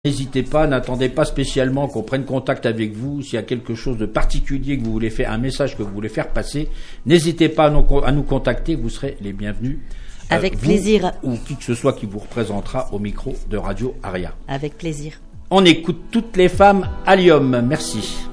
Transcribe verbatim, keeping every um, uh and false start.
N'hésitez pas, n'attendez pas spécialement qu'on prenne contact avec vous. S'il y a quelque chose de particulier que vous voulez faire, un message que vous voulez faire passer, n'hésitez pas à nous, à nous contacter, vous serez les bienvenus. Avec euh, vous, plaisir. Ou qui que ce soit qui vous représentera au micro de Radio Aria. Avec plaisir. On écoute toutes les femmes Allium. Merci.